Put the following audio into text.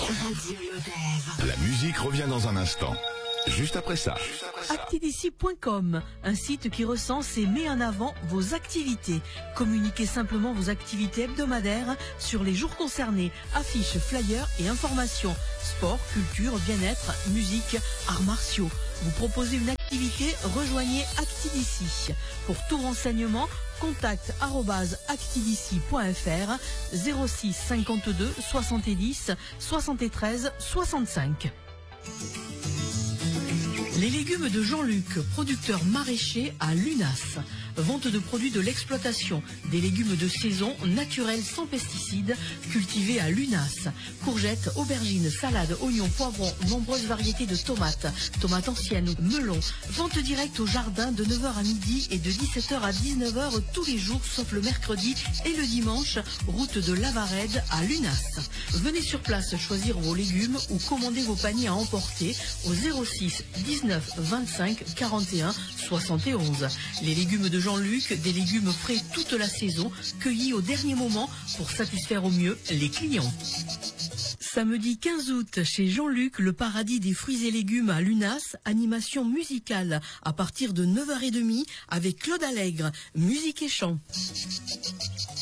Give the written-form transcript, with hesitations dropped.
Radio Lodève. La musique revient dans un instant. Juste après ça. Actidici.com, un site qui recense et met en avant vos activités. Communiquez simplement vos activités hebdomadaires sur les jours concernés. Affiches, flyers et informations. Sport, culture, bien-être, musique, arts martiaux. Vous proposez une activité, rejoignez Actidici. Pour tout renseignement, contact @actidici.fr 06 52 70 73 65. Les légumes de Jean-Luc, producteur maraîcher à Lunas. Vente de produits de l'exploitation, des légumes de saison naturels sans pesticides, cultivés à Lunas. Courgettes, aubergines, salades, oignons, poivrons, nombreuses variétés de tomates, tomates anciennes, melons. Vente directe au jardin de 9h à midi et de 17h à 19h tous les jours sauf le mercredi et le dimanche, route de Lavarède à Lunas. Venez sur place choisir vos légumes ou commander vos paniers à emporter au 06 19 25 41 71. Les légumes de Jean-Luc, des légumes frais toute la saison, cueillis au dernier moment pour satisfaire au mieux les clients. Samedi 15 août, chez Jean-Luc, le paradis des fruits et légumes à Lunas, animation musicale à partir de 9h30 avec Claude Allègre, musique et chant.